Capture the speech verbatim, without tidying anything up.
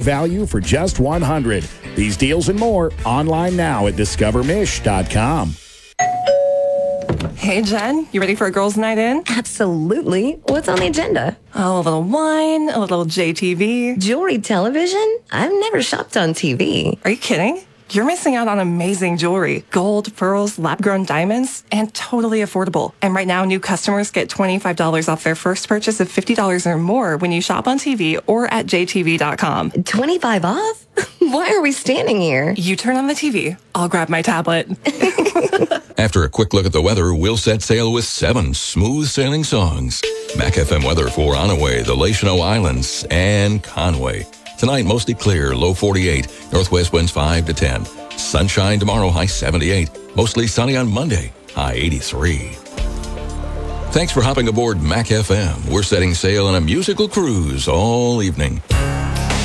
value for just one hundred dollars. These deals and more online now at discover mish dot com. Hey, Jen, you ready for a girls' night in? Absolutely. What's on the agenda? Oh, a little wine, a little J T V. Jewelry television? I've never shopped on T V. Are you kidding? You're missing out on amazing jewelry. Gold, pearls, lab-grown diamonds, and totally affordable. And right now, new customers get twenty-five dollars off their first purchase of fifty dollars or more when you shop on T V or at j t v dot com. twenty-five off? Why are we standing here? You turn on the T V. I'll grab my tablet. After a quick look at the weather, we'll set sail with seven smooth sailing songs. Mac F M weather for Onaway, the Lachino Islands, and Conway. Tonight, mostly clear, low forty-eight. Northwest winds five to ten. Sunshine tomorrow, high seventy-eight. Mostly sunny on Monday, high eighty-three. Thanks for hopping aboard Mac F M. We're setting sail on a musical cruise all evening.